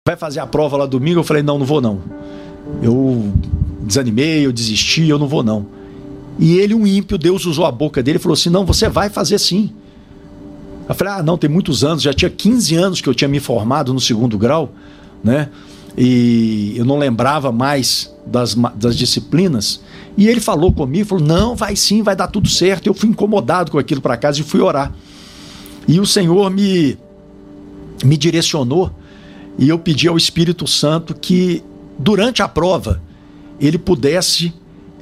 vai fazer a prova lá domingo? Eu falei, não vou não. Eu desanimei, eu desisti, eu não vou não. E ele, um ímpio, Deus usou a boca dele e falou assim, não, você vai fazer sim. Eu falei, não, tem muitos anos, já tinha 15 anos que eu tinha me formado no 2º grau, né? E eu não lembrava mais das disciplinas. E ele falou comigo, falou, não, vai sim, vai dar tudo certo. Eu fui incomodado com aquilo para casa e fui orar. E o Senhor me direcionou e eu pedi ao Espírito Santo que durante a prova ele pudesse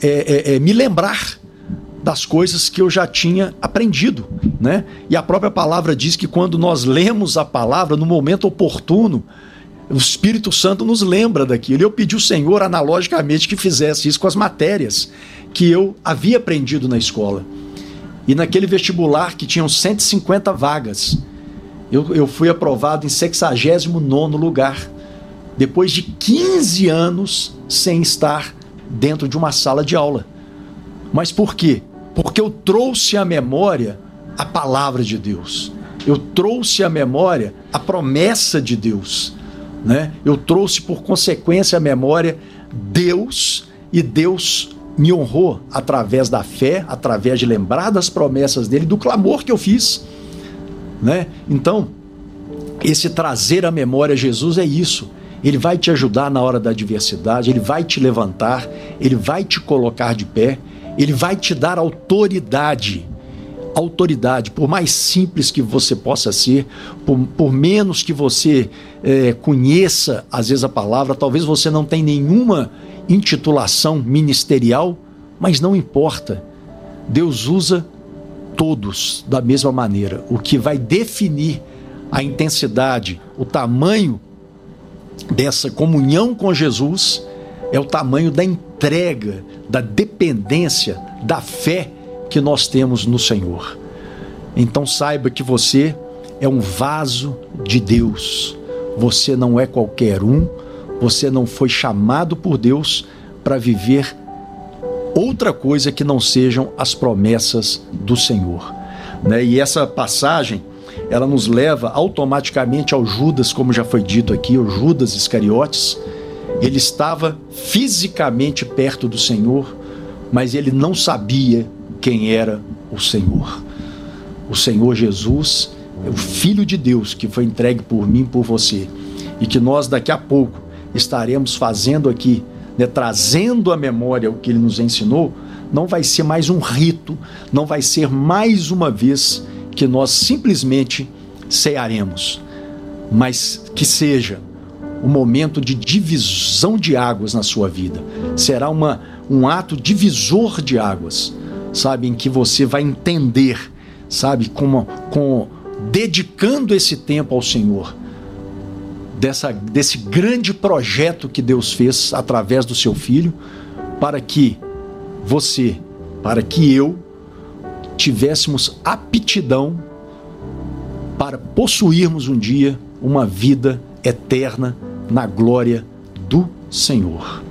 me lembrar das coisas que eu já tinha aprendido, né? E a própria palavra diz que quando nós lemos a palavra no momento oportuno, o Espírito Santo nos lembra daquilo. Eu pedi ao Senhor analogicamente que fizesse isso com as matérias que eu havia aprendido na escola. E naquele vestibular que tinham 150 vagas, eu fui aprovado em 69º lugar, depois de 15 anos sem estar dentro de uma sala de aula. Mas por quê? Porque eu trouxe à memória a palavra de Deus. Eu trouxe à memória a promessa de Deus, né? Eu trouxe por consequência à memória Deus, e Deus me honrou através da fé, através de lembrar das promessas dele, do clamor que eu fiz, né? Então, esse trazer à memória Jesus é isso. Ele vai te ajudar na hora da adversidade, ele vai te levantar, ele vai te colocar de pé, ele vai te dar autoridade. Autoridade, por mais simples que você possa ser, por menos que você conheça às vezes a palavra, talvez você não tenha nenhuma intitulação ministerial, mas não importa. Deus usa todos da mesma maneira. O que vai definir a intensidade, o tamanho dessa comunhão com Jesus é o tamanho da entrega, da dependência, da fé que nós temos no Senhor. Então saiba que você é um vaso de Deus. Você não é qualquer um, você não foi chamado por Deus para viver outra coisa que não sejam as promessas do Senhor, né? E essa passagem, ela nos leva automaticamente ao Judas, como já foi dito aqui, o Judas Iscariotes. Ele estava fisicamente perto do Senhor, mas ele não sabia quem era o Senhor. O Senhor Jesus é o Filho de Deus que foi entregue por mim e por você, e que nós daqui a pouco estaremos fazendo aqui, né, trazendo à memória o que ele nos ensinou. Não vai ser mais um rito, não vai ser mais uma vez que nós simplesmente cearemos, mas que seja um momento de divisão de águas na sua vida. Será um ato divisor de águas, sabe, em que você vai entender, sabe, dedicando esse tempo ao Senhor, desse grande projeto que Deus fez através do seu Filho, para que você, para que eu tivéssemos aptidão para possuirmos um dia uma vida eterna na glória do Senhor.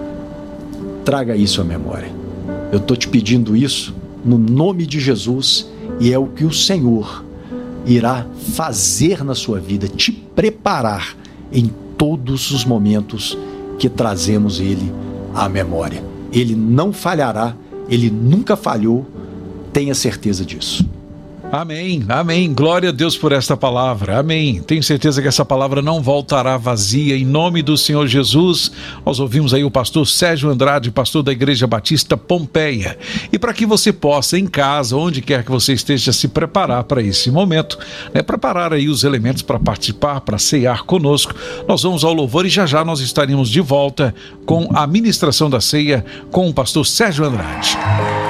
Traga isso à memória. Eu estou te pedindo isso no nome de Jesus, e é o que o Senhor irá fazer na sua vida, te preparar em todos os momentos que trazemos Ele à memória. Ele não falhará, Ele nunca falhou, tenha certeza disso. Amém, amém, glória a Deus por esta palavra, amém. Tenho certeza que essa palavra não voltará vazia, em nome do Senhor Jesus. Nós ouvimos aí o pastor Sérgio Andrade, pastor da Igreja Batista Pompeia. E para que você possa, em casa, onde quer que você esteja, se preparar para esse momento, né, preparar aí os elementos para participar, para cear conosco, nós vamos ao louvor e já já nós estaremos de volta com a ministração da ceia com o pastor Sérgio Andrade.